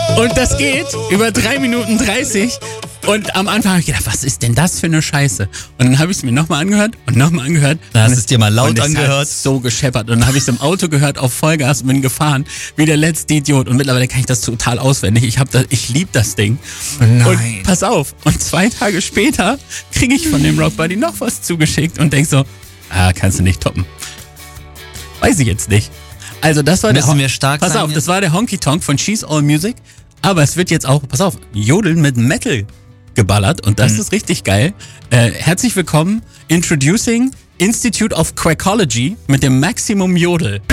Und das geht über 3 Minuten 30. Und am Anfang habe ich gedacht, was ist denn das für eine Scheiße? Und dann habe ich es mir nochmal angehört und nochmal angehört. Dann hast du es dir mal laut angehört. Hat so gescheppert. Und dann habe ich es im Auto gehört auf Vollgas und bin gefahren wie der letzte Idiot. Und mittlerweile kann ich das total auswendig. Ich liebe das Ding. Nein. Und pass auf. Und 2 Tage später kriege ich von dem Rock Buddy noch was zugeschickt und denk so, kannst du nicht toppen. Weiß ich jetzt nicht. Also das war Müssen wir stark pass sein auf, jetzt? das war der Honky Tonk von She's All Music. Aber es wird jetzt auch, pass auf, Jodeln mit Metal geballert und das ist richtig geil. Herzlich willkommen, Introducing Institute of Quackology mit dem Maximum Jodel.